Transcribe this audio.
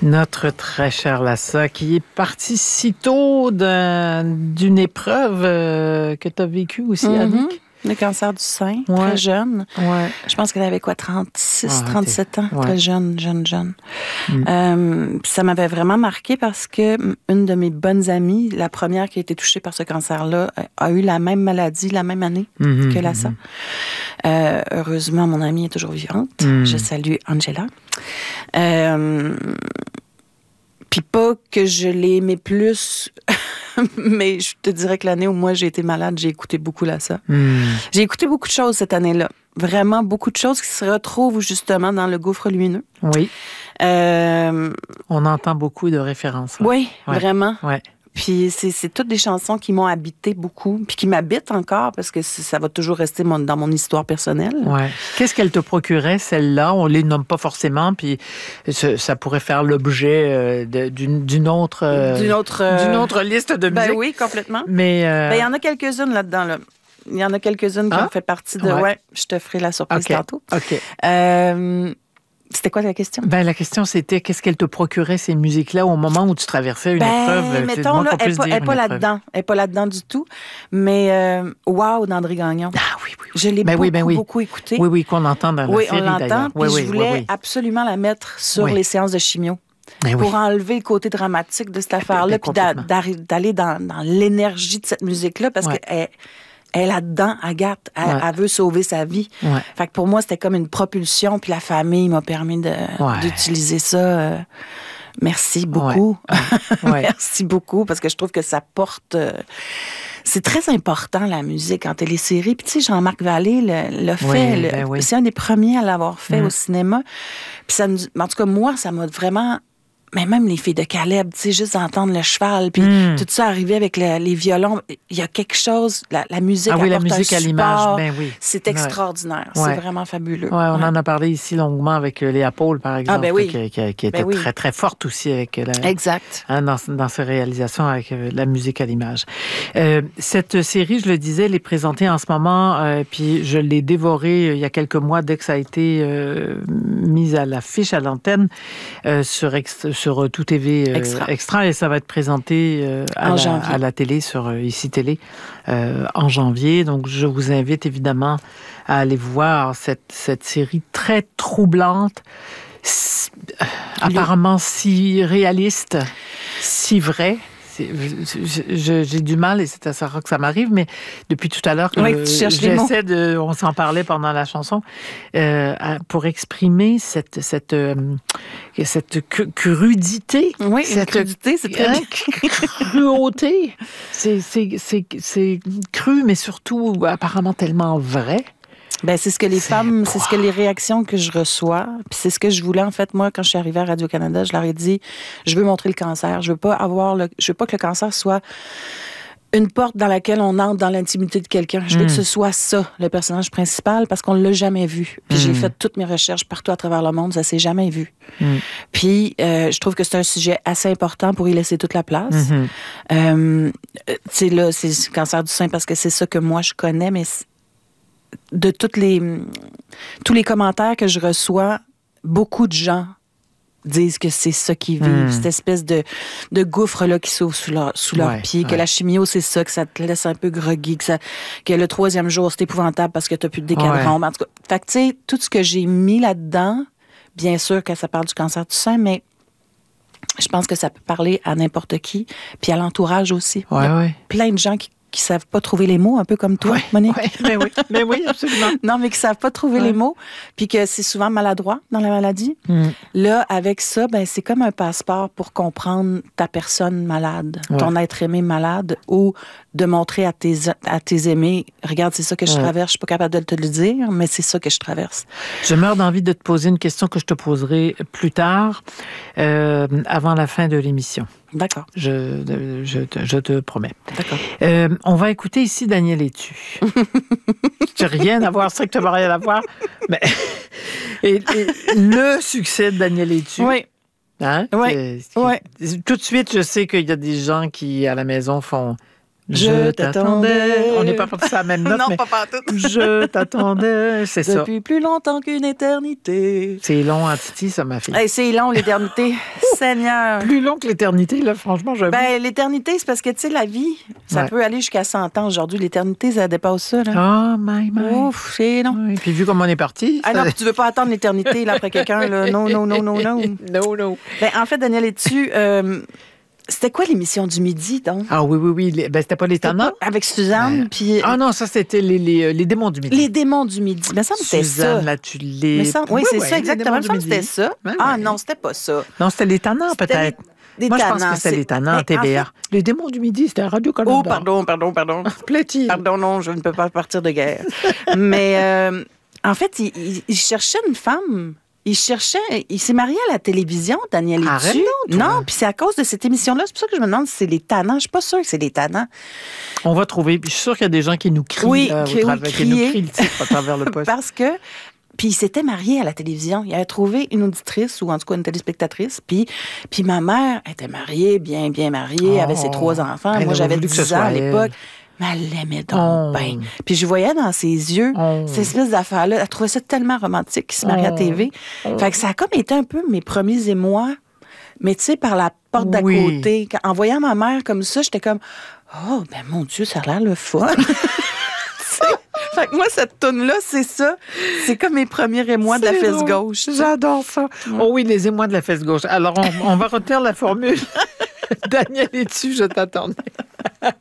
Notre très cher Lassa, qui est parti si tôt d'une épreuve que tu as vécue aussi, Annick. Le cancer du sein, très jeune. Ouais. Je pense qu'elle avait 36, 37 ans. Très jeune. Ça m'avait vraiment marqué parce que une de mes bonnes amies, la première qui a été touchée par ce cancer-là, a eu la même maladie la même année que Lassa. Heureusement, mon amie est toujours vivante. Je salue Angela. Puis pas que je l'ai aimé plus, mais je te dirais que l'année où moi j'ai été malade, j'ai écouté beaucoup Lassa. J'ai écouté beaucoup de choses cette année-là. Vraiment beaucoup de choses qui se retrouvent justement dans Le Gouffre lumineux. Oui. On entend beaucoup de références. Là. Oui, vraiment. Ouais. Puis c'est toutes des chansons qui m'ont habité beaucoup, puis qui m'habitent encore, parce que ça va toujours rester dans mon histoire personnelle. Ouais. Qu'est-ce qu'elle te procurait, celle-là? On les nomme pas forcément, puis ça pourrait faire l'objet d'une autre liste de musique. Ben oui, complètement. Mais il y en a quelques-unes là-dedans, là. Il y en a quelques-unes qui ont fait partie de... Ouais, je te ferai la surprise tantôt. OK. C'était quoi la question? Ben, la question, c'était qu'est-ce qu'elle te procurait, ces musiques-là, au moment où tu traversais une épreuve? Mettons, là, elle n'est pas là-dedans. Elle n'est pas là-dedans du tout. Mais Wow d'André Gagnon. Ah oui. Je l'ai beaucoup écouté. Oui, qu'on entend dans la série, on l'entend. D'ailleurs. Puis je voulais absolument la mettre sur les séances de chimio. Pour enlever le côté dramatique de cette affaire-là, puis d'aller dans l'énergie de cette musique-là, parce qu'elle est là-dedans, Agathe. Elle veut sauver sa vie. Fait que pour moi, c'était comme une propulsion, puis la famille m'a permis d'utiliser ça. Merci beaucoup. Merci beaucoup, parce que je trouve que ça porte... c'est très important, la musique, en télésérie. Puis tu sais, Jean-Marc Vallée l'a fait. C'est un des premiers à l'avoir fait au cinéma. Puis en tout cas, moi, ça m'a vraiment... Mais même les filles de Caleb, tu sais, juste d'entendre le cheval, puis tout ça arriver avec les violons, il y a quelque chose, la musique apporte la musique un à support, l'image, c'est extraordinaire, c'est vraiment fabuleux. On en a parlé ici longuement avec Léa Paul, par exemple, qui était très, très forte aussi avec exact. Dans ses réalisations avec la musique à l'image. Cette série, je le disais, elle est présentée en ce moment, puis je l'ai dévorée il y a quelques mois dès que ça a été mis à l'affiche, à l'antenne, sur Tout TV Extra, et ça va être présenté à la télé, sur ICI Télé, en janvier. Donc, je vous invite évidemment à aller voir cette série très troublante, apparemment si réaliste, si vraie. J'ai du mal, et c'est assez rare que ça m'arrive, mais depuis tout à l'heure que on s'en parlait pendant la chanson, pour exprimer cette crudité. Oui, cette crudité, c'est très cruauté. C'est cru, mais surtout apparemment tellement vrai. Ben, c'est ce que les femmes, c'est ce que les réactions que je reçois. Puis c'est ce que je voulais, en fait, moi, quand je suis arrivée à Radio-Canada, je leur ai dit, je veux montrer le cancer. Je veux pas que le cancer soit une porte dans laquelle on entre dans l'intimité de quelqu'un. Je veux que ce soit ça, le personnage principal, parce qu'on l'a jamais vu. Puis j'ai fait toutes mes recherches partout à travers le monde, ça s'est jamais vu. Puis je trouve que c'est un sujet assez important pour y laisser toute la place. C'est le cancer du sein parce que c'est ça que moi je connais, mais de tous les commentaires que je reçois, beaucoup de gens disent que c'est ça qu'ils vivent, cette espèce de gouffre-là qui s'ouvre sous leurs pieds, que la chimio, c'est ça, que ça te laisse un peu groggy, que le 3e jour, c'est épouvantable parce que t'as plus de décadran. En tout cas, fait que, tu sais, tout ce que j'ai mis là-dedans, bien sûr que ça parle du cancer du sein, mais je pense que ça peut parler à n'importe qui, puis à l'entourage aussi. Plein de gens qui savent pas trouver les mots, un peu comme toi, Monique. Mais oui, absolument. Non, mais qui savent pas trouver les mots, puis que c'est souvent maladroit dans la maladie. Là, avec ça, ben c'est comme un passeport pour comprendre ta personne malade, ton être aimé malade, ou de montrer à tes aimés, regarde, c'est ça que je traverse, je suis pas capable de te le dire, mais c'est ça que je traverse. Je meurs d'envie de te poser une question que je te poserai plus tard, avant la fin de l'émission. D'accord. Je te promets. D'accord. On va écouter ici Daniel Etu. J'ai rien à voir, strictement rien à voir. Mais et le succès de Daniel Etu. Oui. Hein? Oui. Tout de suite, je sais qu'il y a des gens qui, à la maison, font Je t'attendais. On n'est pas parti sur la même note, non, mais pas partout. je t'attendais, c'est ça. Depuis plus longtemps qu'une éternité. C'est long, hein, Titi, ça, ma fille. Hey, c'est long, l'éternité. Seigneur. Plus long que l'éternité, là, franchement, j'avoue. Ben, l'éternité, c'est parce que, tu sais, la vie, ça Ouais. peut aller jusqu'à 100 ans. Aujourd'hui, l'éternité, ça dépasse ça, là. Oh, my. Ouf, c'est long. Oui, puis vu comme on est parti... Ah non, puis tu veux pas attendre l'éternité, là, après quelqu'un, là. Non. Non. Ben, en fait, Daniel, es-tu... c'était quoi l'émission du midi, donc? Ah oui. Ben, c'était pas les tannants? Avec Suzanne, puis... Ah non, ça, c'était les démons du midi. Les démons du midi. Mais ça, c'était ça. Suzanne, la tulipe. Oui, c'est ça, les exactement. démons Il me semble que du midi. c'était ça. Ouais, Ah ouais. non, c'était pas ça. Non, c'était les tannants, C'était peut-être. les Moi, je pense tannants, que c'était c'est- les tannants, Mais TVA. en fait- Les démons du midi, c'était à Radio-Canada. Oh, pardon. Plaît-il. Pardon, non, je ne peux pas partir de guerre. Mais en fait, il cherchait une femme. Il s'est marié à la télévision, Daniel Arrête Etu. donc, toi. Non, puis c'est à cause de cette émission-là. C'est pour ça que je me demande si c'est les tannants. Je suis pas sûre que c'est les tannants. On va trouver. Puis je suis sûre qu'il y a des gens qui nous crient, Oui, là, qui- oui, qui nous crier. crient le titre à travers le poste. Parce que... Puis il s'était marié à la télévision. Il avait trouvé une auditrice, ou en tout cas une téléspectatrice. Puis ma mère était mariée, bien mariée, avait ses 3 enfants. Elle Moi, aurait j'avais voulu que ce 10 ans à soit l'époque. Mais elle l'aimait donc bien. Puis je voyais dans ses yeux cette espèce d'affaire-là. Elle trouvait ça tellement romantique qu'il se mariait à TV. Fait que ça a comme été un peu mes premiers émois. Mais tu sais, par la porte d'à Oui. côté, en voyant ma mère comme ça, j'étais comme « Oh, ben mon Dieu, ça a l'air le fun! » Fait que moi, cette toune-là, c'est ça. C'est comme mes premiers émois de la C'est fesse drôle. gauche. J'adore ça. Oh oui, les émois de la fesse gauche. Alors, on va retenir la formule. Daniel Etu, je t'attendais.